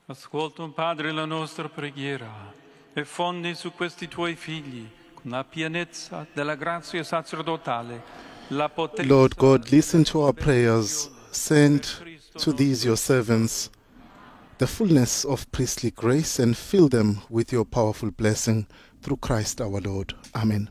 Ascolta, Padre, la nostra preghiera e fondi su questi tuoi figli, con la pienezza della grazia sacerdotale, la potenza. Lord God, listen to our prayers. Send to these your servants the fullness of priestly grace and fill them with your powerful blessing through Christ our Lord. Amen.